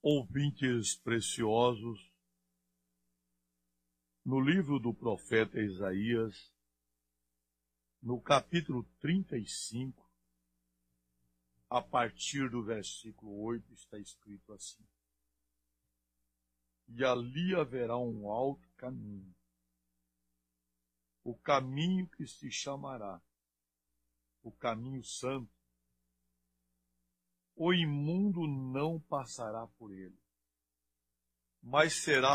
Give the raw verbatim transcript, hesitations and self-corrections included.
Ouvintes preciosos, no livro do profeta Isaías, no capítulo trinta e cinco, a partir do versículo oito, está escrito assim: E ali haverá um alto caminho, o caminho que se chamará o caminho santo. O imundo não passará por ele, mas será